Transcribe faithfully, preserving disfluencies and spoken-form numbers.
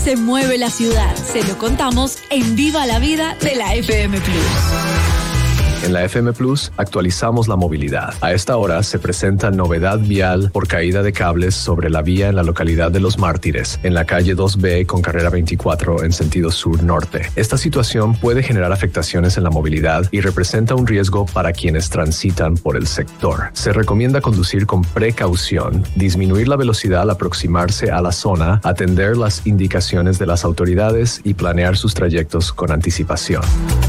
se mueve la ciudad. Se lo contamos en Viva la Vida de la F M Plus. En la F M Plus actualizamos la movilidad. A esta hora se presenta novedad vial por caída de cables sobre la vía en la localidad de Los Mártires, en la calle dos B con carrera veinticuatro en sentido sur-norte. Esta situación puede generar afectaciones en la movilidad y representa un riesgo para quienes transitan por el sector. Se recomienda conducir con precaución, disminuir la velocidad al aproximarse a la zona, atender las indicaciones de las autoridades y planear sus trayectos con anticipación.